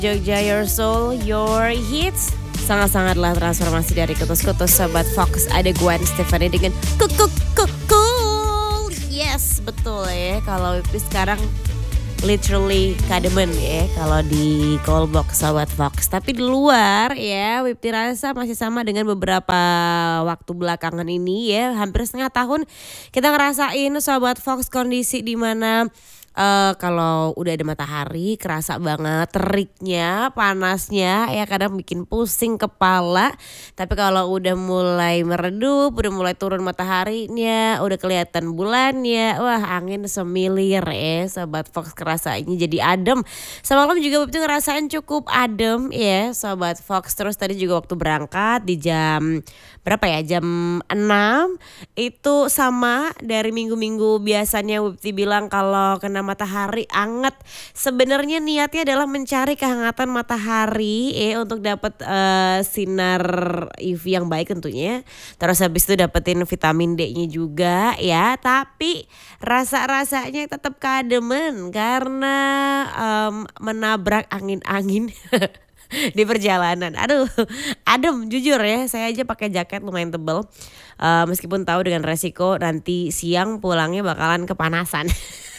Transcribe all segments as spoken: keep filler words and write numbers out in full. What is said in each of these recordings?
Jogja Your Soul, Your Hits. Sangat-sangatlah transformasi dari kutus-kutus Sobat Fox. Ada Gwen Stefani dengan kuk kuk kuk cool. Yes, betul ya. Kalau Wipti sekarang literally kademen ya kalau di call box Sobat Fox. Tapi di luar ya Wipti rasa masih sama dengan beberapa waktu belakangan ini ya. Hampir setengah tahun kita ngerasain Sobat Fox kondisi di mana Uh, kalau udah ada matahari kerasa banget teriknya, panasnya ya kadang bikin pusing kepala. Tapi kalau udah mulai meredup, udah mulai turun mataharinya, udah kelihatan bulannya, wah angin semilir ya Sobat Fox, kerasanya jadi adem. Semalam juga waktu ngerasain cukup adem ya Sobat Fox. Terus tadi juga waktu berangkat di jam berapa ya, jam enam itu sama dari minggu-minggu biasanya Wipti bilang kalau kena matahari anget. Sebenarnya niatnya adalah mencari kehangatan matahari ya untuk dapat uh, sinar U V yang baik tentunya. Terus habis itu dapetin vitamin D-nya juga ya. Tapi rasa-rasanya tetap kademen karena um, menabrak angin-angin. Di perjalanan, aduh, adem jujur ya. Saya aja pakai jaket lumayan tebel, uh, meskipun tahu dengan resiko nanti siang pulangnya bakalan kepanasan.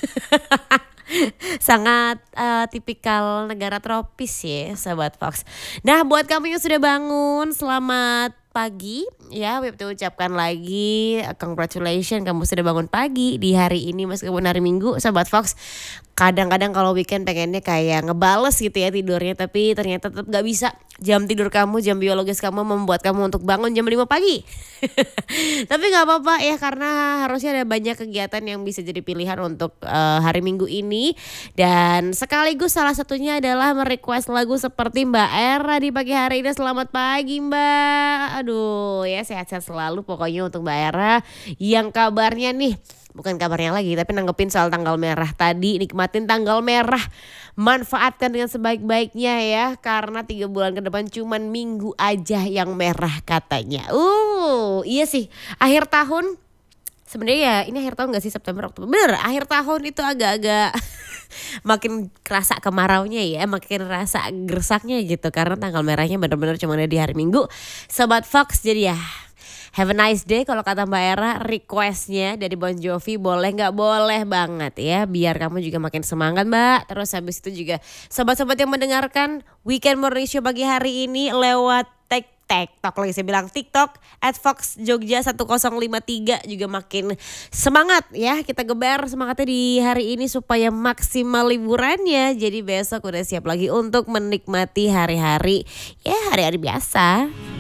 Sangat uh, tipikal negara tropis ya Sobat Fox. Nah buat kamu yang sudah bangun, selamat pagi ya. Wipti ucapkan lagi congratulations, kamu sudah bangun pagi di hari ini meskipun hari Minggu Sobat Fox. Kadang-kadang kalau weekend pengennya kayak ngebales gitu ya tidurnya, tapi ternyata tetap gak bisa. Jam tidur kamu, jam biologis kamu membuat kamu untuk bangun jam lima pagi. Tapi gak apa-apa ya, karena harusnya ada banyak kegiatan yang bisa jadi pilihan untuk uh, hari Minggu ini. Dan sekaligus salah satunya adalah merequest lagu seperti Mbak Era di pagi hari ini. Selamat pagi Mbak. Aduh ya, sehat-sehat selalu pokoknya untuk Mbak Era yang kabarnya nih, bukan kabarnya lagi tapi nanggepin soal tanggal merah tadi. Nikmatin tanggal merah, manfaatkan dengan sebaik-baiknya ya, karena tiga bulan ke depan cuman minggu aja yang merah katanya. Uh iya sih, akhir tahun sebenarnya ya, ini akhir tahun gak sih, September Oktober, bener akhir tahun itu agak-agak makin kerasa kemaraunya ya, makin rasa gersaknya gitu karena tanggal merahnya bener-bener cuma ada di hari Minggu Sobat Fox. Jadi ya have a nice day kalau kata Mbak Era. Requestnya dari Bon Jovi boleh gak? Boleh banget ya, biar kamu juga makin semangat Mbak. Terus habis itu juga sobat-sobat yang mendengarkan Weekend Morning Show pagi hari ini lewat tek TikTok, lagi saya bilang TikTok at Fox Jogja satu nol lima tiga juga makin semangat ya. Kita geber semangatnya di hari ini supaya maksimal liburannya. Jadi besok udah siap lagi untuk menikmati hari-hari ya, hari-hari biasa.